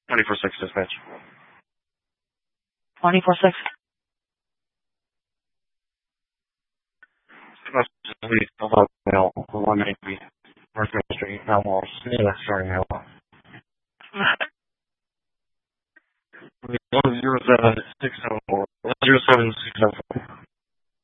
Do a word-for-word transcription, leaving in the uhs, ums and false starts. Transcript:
twenty-four six dispatch. twenty-four six. Mail one eighty North Main Street, Elmore. Yeah, sorry, mail. One zero seven six seven four. One zero seven six seven four.